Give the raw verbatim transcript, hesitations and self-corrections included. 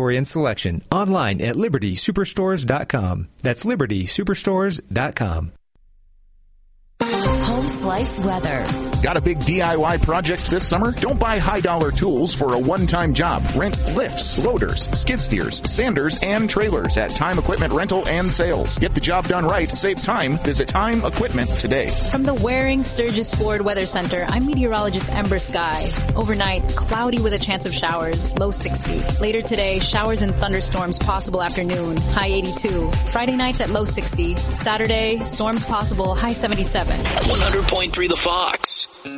inventory and selection online at liberty superstores dot com. That's liberty superstores dot com. Home Slice weather. Got a big D I Y project this summer? Don't buy high-dollar tools for a one-time job. Rent lifts, loaders, skid steers, sanders, and trailers at Time Equipment Rental and Sales. Get the job done right. Save time. Visit Time Equipment today. From the Waring Sturgis Ford Weather Center, I'm meteorologist Ember Sky. Overnight, cloudy with a chance of showers, low sixty. Later today, showers and thunderstorms possible afternoon, high eighty-two. Friday nights at low sixty. Saturday, storms possible, high seventy-seven. one hundred point three The Fox.